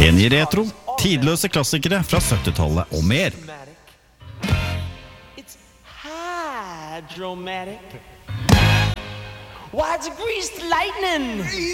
En I retro, tidløse klassikere fra 70-tallet og mer. It's hydromatic. Why, it's greased lightning.